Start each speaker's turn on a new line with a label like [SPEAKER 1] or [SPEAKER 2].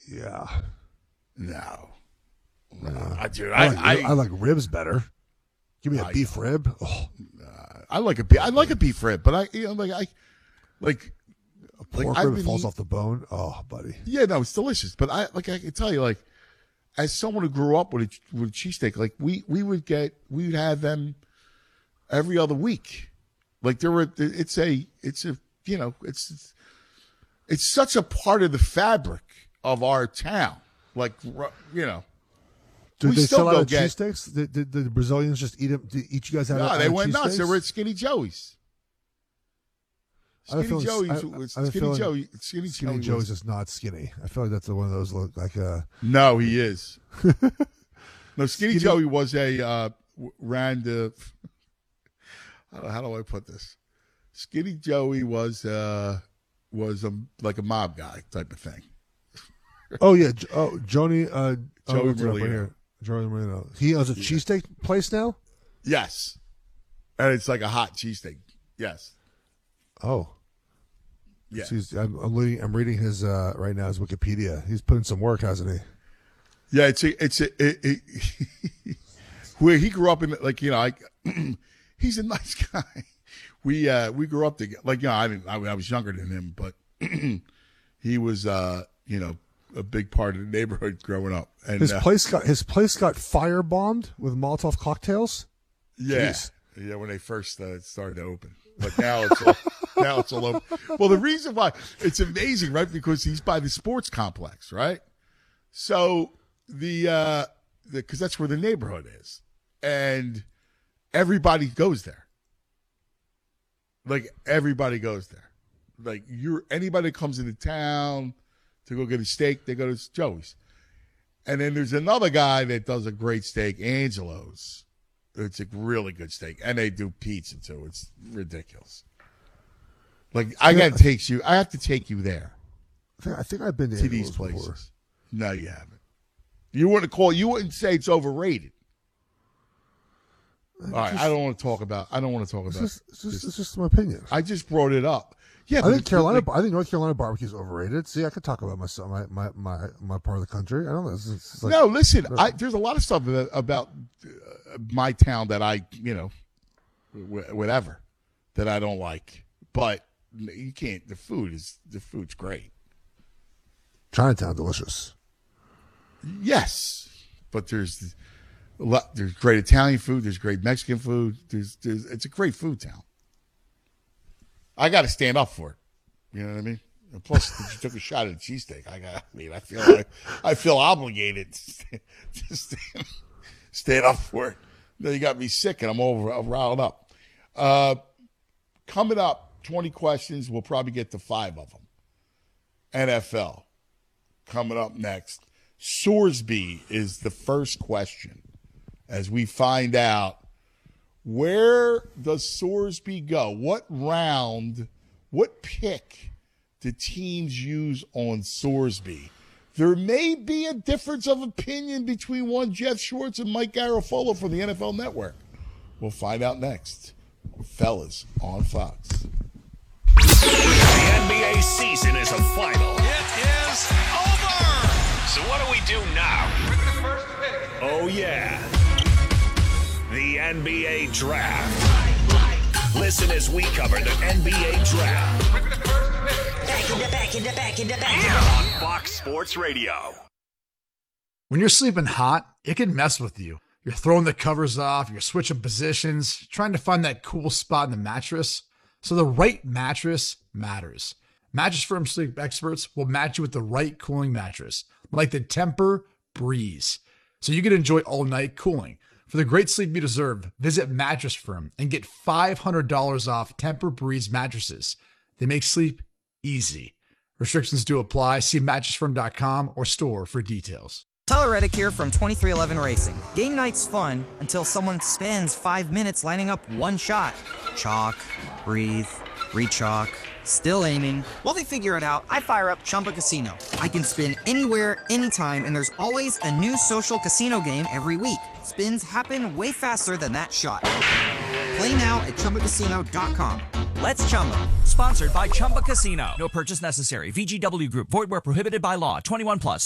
[SPEAKER 1] Yeah.
[SPEAKER 2] No.
[SPEAKER 1] I like ribs better. Give me a beef rib. Oh.
[SPEAKER 2] I like a beef rib, but a
[SPEAKER 1] pork rib that falls off the bone. Oh, buddy.
[SPEAKER 2] Yeah, no, it's delicious. But I can tell you, like, as someone who grew up with a cheesesteak, like we would have them every other week. Like it's such a part of the fabric of our town. Like, you know.
[SPEAKER 1] Did they sell out of cheesesteaks? Did the Brazilians just eat them? Did each you guys have?
[SPEAKER 2] No, they went nuts. They were at Skinny Joey's. Skinny
[SPEAKER 1] Joey's is not skinny. I feel like that's one of those like a.
[SPEAKER 2] No, he is. No, Skinny Joey was ran the. How do I put this? Skinny Joey was like a mob guy type of thing.
[SPEAKER 1] Oh yeah, Joey
[SPEAKER 2] Marino.
[SPEAKER 1] Joey Marino. He owns a cheesesteak place now.
[SPEAKER 2] Yes, and it's like a hot cheesesteak. Yes.
[SPEAKER 1] Oh.
[SPEAKER 2] Yeah.
[SPEAKER 1] So I'm reading his right now his Wikipedia. He's put in some work, hasn't he?
[SPEAKER 2] Yeah, where he grew up in, like, you know, he's a nice guy. We grew up together. Like, you know, I was younger than him, but he was you know, a big part of the neighborhood growing up. And
[SPEAKER 1] his place got firebombed with Molotov cocktails.
[SPEAKER 2] Yeah.
[SPEAKER 1] Jeez.
[SPEAKER 2] Yeah, when they first started to open. But now it's all open. Well, the reason why it's amazing, right? Because he's by the sports complex, right? So because that's where the neighborhood is, and everybody goes there. Like, everybody goes there. Like, anybody that comes into town to go get a steak, they go to Joey's. And then there's another guy that does a great steak, Angelo's. It's a really good steak, and they do pizza too. It's ridiculous. Like, I have to take you there.
[SPEAKER 1] I think I've been
[SPEAKER 2] to these places. Before. No, you haven't. You wouldn't say it's overrated. All right, I don't want to talk about.
[SPEAKER 1] It's just my opinion.
[SPEAKER 2] I just brought it up. Yeah,
[SPEAKER 1] I think North Carolina barbecue is overrated. See, I could talk about my part of the country. I don't know. It's like,
[SPEAKER 2] no, listen. There's a lot of stuff about my town that I, you know, whatever, that I don't like. But you can't. The food's great.
[SPEAKER 1] Chinatown, delicious.
[SPEAKER 2] Yes, but there's great Italian food. There's great Mexican food. It's a great food town. I got to stand up for it. You know what I mean? And plus, you took a shot at a cheesesteak. I feel obligated to stand up for it. Now you got me sick, and I'm riled up. Coming up, 20 questions. We'll probably get to 5 of them. NFL coming up next. Sorsby is the first question, as we find out, where does Sorsby go? What round, what pick do teams use on Sorsby? There may be a difference of opinion between one Jeff Schwartz and Mike Garafolo from the NFL Network. We'll find out next. Fellas on Fox.
[SPEAKER 3] The NBA season is a final.
[SPEAKER 4] It is over!
[SPEAKER 3] So what do we do now? Oh, yeah. The NBA Draft. Listen as we cover the NBA Draft. Back in the back. On Fox Sports Radio.
[SPEAKER 5] When you're sleeping hot, it can mess with you. You're throwing the covers off, you're switching positions, trying to find that cool spot in the mattress. So the right mattress matters. Mattress Firm sleep experts will match you with the right cooling mattress, like the Tempur-Breeze, so you can enjoy all-night cooling. For the great sleep you deserve, visit Mattress Firm and get $500 off Tempur-Breeze mattresses. They make sleep easy. Restrictions do apply. See mattressfirm.com or store for details.
[SPEAKER 6] Tyler Reddick here from 2311 Racing. Game night's fun until someone spends 5 minutes lining up one shot. Chalk, breathe, re-chalk, still aiming. While they figure it out, I fire up Chumba Casino. I can spin anywhere, anytime, and there's always a new social casino game every week. Spins happen way faster than that shot. Play now at ChumbaCasino.com. Let's Chumba.
[SPEAKER 7] Sponsored by Chumba Casino. No purchase necessary. VGW Group. Void where prohibited by law. 21 plus.